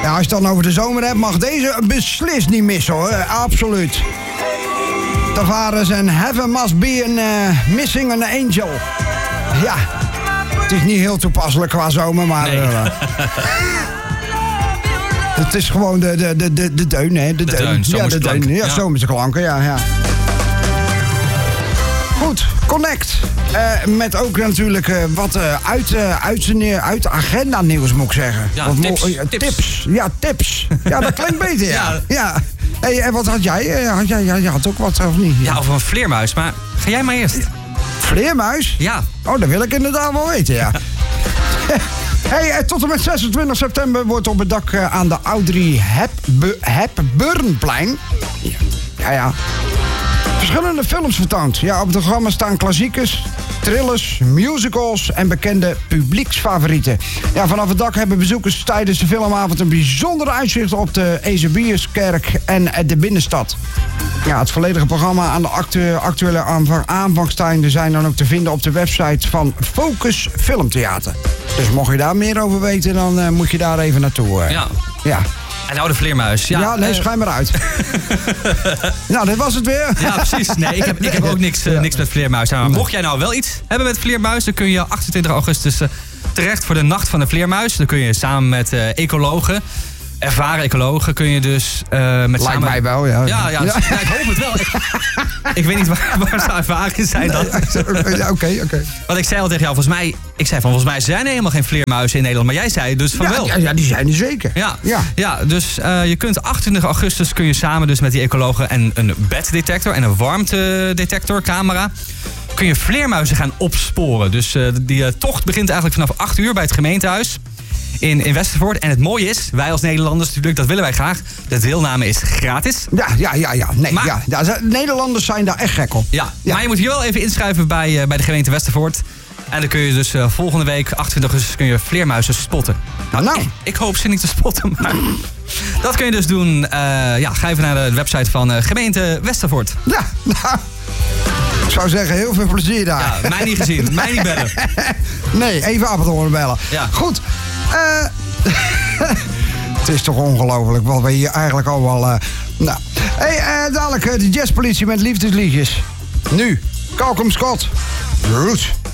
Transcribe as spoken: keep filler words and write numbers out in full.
Ja, als je het dan over de zomer hebt, mag deze beslist niet missen, hoor. Absoluut. Tavares en Heaven Must Be an, uh, Missing an Angel. Ja, het is niet heel toepasselijk qua zomer, maar... Nee. Uh, het is gewoon de, de, de, de, de deun, hè. De, de deun. deun, ja, de deun. Ja, ja. Zomerse klanken, ja, ja. Goed, Connect. Uh, met ook natuurlijk uh, wat uh, uit, uh, uit, uh, uit de agenda nieuws, moet ik zeggen. Ja, wat tips, mo- uh, tips. tips. Ja, tips. Ja, dat klinkt beter, ja. ja. ja. Hey, en wat had jij? Uh, had jij? Ja, je had ook wat, of niet? Ja, over een vleermuis, maar ga jij maar eerst. Vleermuis? Ja. Oh, dat wil ik inderdaad wel weten, ja. Hey, tot en met zesentwintig september wordt op het dak uh, aan de Audrey Hepb- Hepburnplein... Ja, ja, ja. verschillende films vertoond. Ja, op het programma staan klassiekers, thrillers, musicals en bekende publieksfavorieten. Ja, vanaf het dak hebben bezoekers tijdens de filmavond een bijzondere uitzicht op de Eusebiuskerk en de binnenstad. Ja, het volledige programma aan de actu- actuele aanvang- aanvangstijden zijn dan ook te vinden op de website van Focus Filmtheater. Dus mocht je daar meer over weten, dan uh, moet je daar even naartoe. Uh. Ja. Ja. En nou de vleermuis. Ja, ja nee, uh, schijn maar uit. Nou, dit was het weer. Ja, precies. Nee, ik heb, ik heb ook niks, uh, niks met vleermuis. Maar mocht jij nou wel iets hebben met vleermuis, dan kun je achtentwintig augustus uh, terecht voor de Nacht van de Vleermuis. Dan kun je samen met uh, ecologen, ervaren ecologen, kun je dus uh, met Lijkt samen... mij wel, ja. Ja, ja, dus, ja ik hoop het wel. Ik, ik weet niet waar, waar ze ervaringen zijn dan. Oké, oké. Okay. Want ik zei al tegen jou, volgens mij, ik zei van volgens mij zijn er helemaal geen vleermuizen in Nederland. Maar jij zei dus van ja, wel. Ja, ja, die zijn er zeker. Ja, ja. ja dus uh, je kunt achtentwintig augustus kun je samen dus met die ecologen en een beddetector en een warmtedetectorcamera kun je vleermuizen gaan opsporen. Dus uh, die uh, tocht begint eigenlijk vanaf acht uur bij het gemeentehuis in, in Westervoort. En het mooie is, wij als Nederlanders natuurlijk, dat willen wij graag. De deelname is gratis. Ja, ja, ja. ja. Nee, maar, ja. ja Nederlanders zijn daar echt gek op. Ja, ja. Maar je moet hier wel even inschrijven bij, uh, bij de gemeente Westervoort. En dan kun je dus uh, volgende week, achtentwintig augustus, kun je vleermuizen spotten. Nou, nou. Ik, ik hoop ze niet te spotten, maar dat kun je dus doen. Uh, ja, ga even naar de website van uh, gemeente Westervoort. Ja, nou, ik zou zeggen, heel veel plezier daar. Ja, mij niet gezien, mij niet bellen. Nee, even Apeldoorn bellen. Ja. Goed. Uh, het is toch ongelooflijk wat we hier eigenlijk al wel... Uh, nou. Hey, uh, dadelijk uh, de jazzpolitie met liefdesliedjes. Nu, Kalkum Scott. Roots.